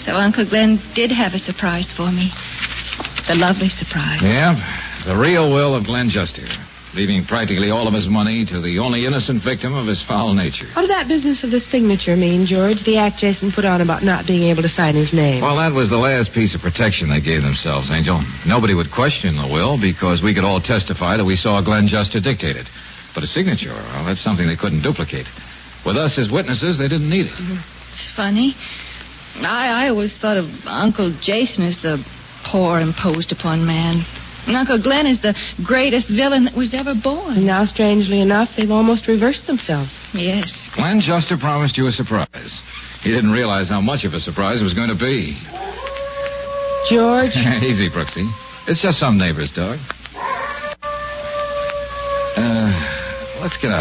So Uncle Glenn did have a surprise for me. The lovely surprise. Yeah, the real will of Glenn Juster, leaving practically all of his money to the only innocent victim of his foul nature. What did that business of the signature mean, George? The act Jason put on about not being able to sign his name. Well, that was the last piece of protection they gave themselves, Angel. Nobody would question the will because we could all testify that we saw Glenn Juster dictate it. But a signature, well, that's something they couldn't duplicate. With us as witnesses, they didn't need it. It's funny. I always thought of Uncle Jason as the poor, imposed upon man. And Uncle Glenn is the greatest villain that was ever born. And now, strangely enough, they've almost reversed themselves. Yes. Glenn Juster promised you a surprise. He didn't realize how much of a surprise it was going to be. George? Easy, Brooksy. It's just some neighbor's dog. Let's get out.